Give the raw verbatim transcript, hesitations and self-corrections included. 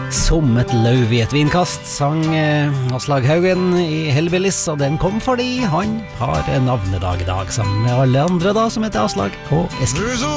Som et løv i et vinkast sang eh, Aslag Haugen i Hellbillies, og den kom fordi han har navnedag i dag, sammen med alle andre da som heter Aslag og Eskil.